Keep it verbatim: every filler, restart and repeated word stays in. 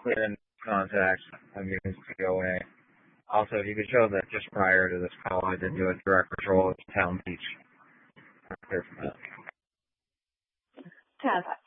clear in contact. I'm going to go away. Also, if you could show that just prior to this call, I did do a direct patrol at Town Beach. I'm clear from that. Taz,